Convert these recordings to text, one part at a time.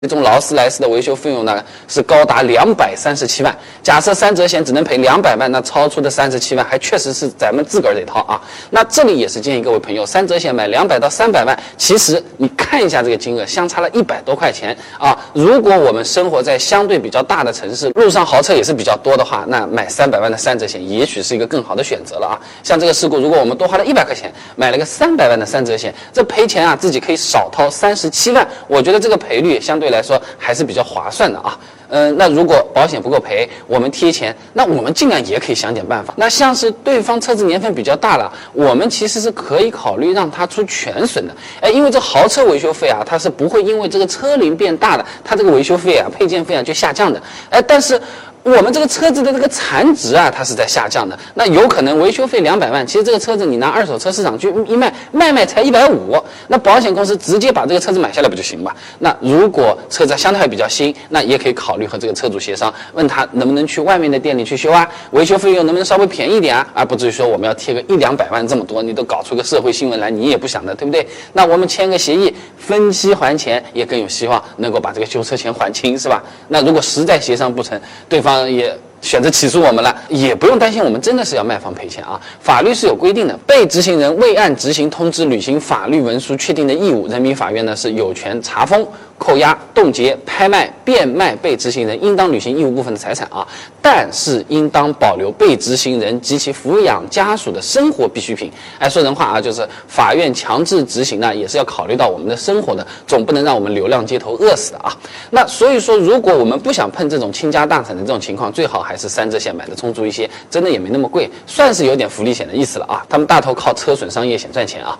这种劳斯莱斯的维修费用呢是高达237万。假设3者险只能赔200万，那超出的37万还确实是咱们自个儿得掏啊。那这里也是建议各位朋友，3者险买200到300万，其实你看一下这个金额，相差了100多块钱啊。如果我们生活在相对比较大的城市，路上豪车也是比较多的话，那买300万的3者险也许是一个更好的选择了啊。像这个事故，如果我们多花了100块钱买了个300万的3者险，这赔钱啊自己可以少掏37万，我觉得这个赔率相对来说还是比较划算的啊。那如果保险不够赔，我们贴钱，那我们尽量也可以想点办法。那像是对方车子年份比较大了，我们其实是可以考虑让他出全损的。因为这豪车维修费啊，它是不会因为这个车龄变大了，它这个维修费啊、配件费啊就下降的。但是我们这个车子的这个残值啊，它是在下降的。那有可能维修费200万，其实这个车子你拿二手车市场去一卖才150，那保险公司直接把这个车子买下来不就行吧？那如果车子相对还比较新，那也可以考虑和这个车主协商，问他能不能去外面的店里去修啊，维修费用能不能稍微便宜一点啊，而不至于说我们要贴个100-200万这么多，你都搞出个社会新闻来，你也不想的，对不对？那我们签个协议，分期还钱，也更有希望能够把这个修车钱还清，是吧？那如果实在协商不成，对方也选择起诉我们了，也不用担心我们真的是要卖方赔钱啊。法律是有规定的，被执行人未按执行通知履行法律文书确定的义务，人民法院呢是有权查封、扣押、冻结、拍卖、变卖被执行人应当履行义务部分的财产啊，但是应当保留被执行人及其抚养家属的生活必需品。说人话啊，就是法院强制执行呢，也是要考虑到我们的生活的，总不能让我们流浪街头饿死的啊。那所以说，如果我们不想碰这种倾家荡产的这种情况，最好还是3者险买的充足一些，真的也没那么贵，算是有点福利险的意思了啊。他们大头靠车损伤业险赚钱啊。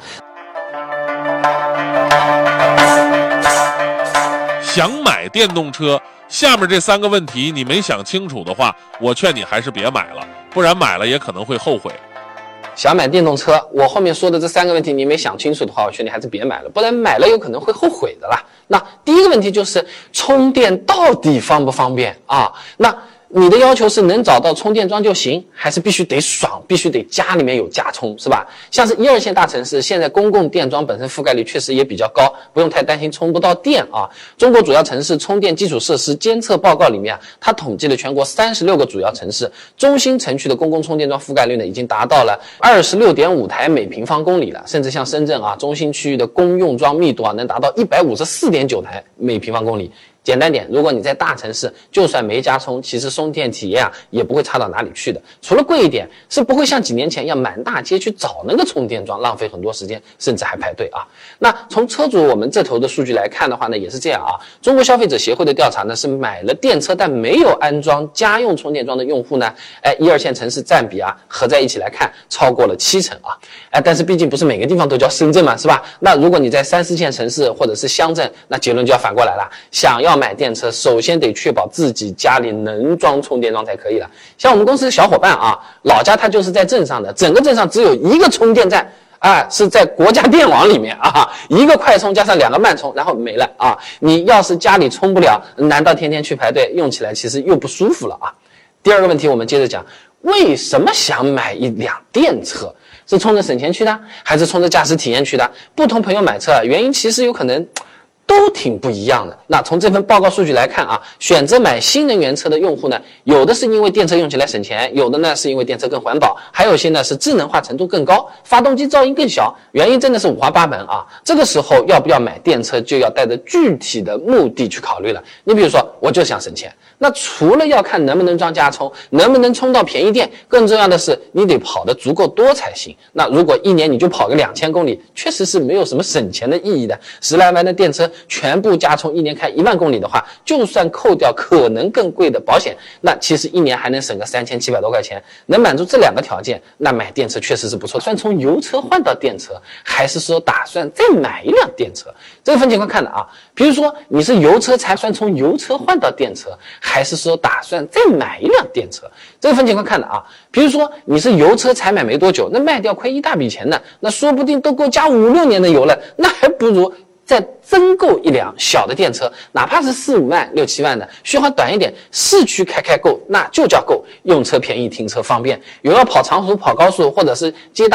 想买电动车，下面这3个问题你没想清楚的话，我劝你还是别买了，不然买了也可能会后悔。 想买电动车，我后面说的这3个问题你没想清楚的话，我劝你还是别买了，不然买了有可能会后悔的啦。那第一个问题就是充电到底方不方便啊？那你的要求是能找到充电桩就行，还是必须得爽，必须得家里面有加充，是吧？像是1、2线大城市，现在公共电桩本身覆盖率确实也比较高，不用太担心充不到电啊。中国主要城市充电基础设施监测报告里面啊，它统计了全国36个主要城市，中心城区的公共充电桩覆盖率呢，已经达到了26.5台每平方公里了，甚至像深圳啊，中心区域的公用桩密度啊，能达到154.9台每平方公里。简单点，如果你在大城市，就算没加充，其实充电体验啊也不会差到哪里去的。除了贵一点，是不会像几年前一样满大街去找那个充电桩，浪费很多时间，甚至还排队啊。那从车主我们这头的数据来看的话呢，也是这样啊。中国消费者协会的调查呢，是买了电车但没有安装家用充电桩的用户呢，1、2线城市占比啊，合在一起来看超过了70%啊。但是毕竟不是每个地方都叫深圳嘛，是吧？那如果你在3、4线城市或者是乡镇，那结论就要反过来了。想要买电车，首先得确保自己家里能装充电桩才可以了。像我们公司的小伙伴啊，老家他就是在镇上的，整个镇上只有1个充电站是在国家电网里面啊，1个快充加上2个慢充，然后没了啊。你要是家里充不了，难道天天去排队，用起来其实又不舒服了啊。第2个问题我们接着讲，为什么想买一辆电车？是冲着省钱去的，还是冲着驾驶体验去的？不同朋友买车原因其实有可能都挺不一样的。那从这份报告数据来看啊，选择买新能源车的用户呢，有的是因为电车用起来省钱，有的呢是因为电车更环保，还有些呢是智能化程度更高，发动机噪音更小，原因真的是五花八门啊。这个时候要不要买电车，就要带着具体的目的去考虑了。你比如说，我就想省钱，那除了要看能不能装加充，能不能充到便宜电，更重要的是你得跑得足够多才行。那如果1年你就跑个2000公里，确实是没有什么省钱的意义的。10来万的电车全部加充1年开1万公里的话，就算扣掉可能更贵的保险，那其实1年还能省个3700多块钱。能满足这2个条件，那买电车确实是不错。算从油车换到电车，还是说打算再买一辆电车？这个分情况看的啊。比如说你是油车才算从油车换到电车，还是说打算再买一辆电车？这个分情况看的啊。比如说你是油车才买没多久，那卖掉亏一大笔钱呢，那说不定都够加5、6年的油了，那还不如再增购一辆小的电车，哪怕是4、5万、6、7万的，续航短一点，市区开够，那就叫够，用车便宜，停车方便。有要跑长途、跑高速，或者是接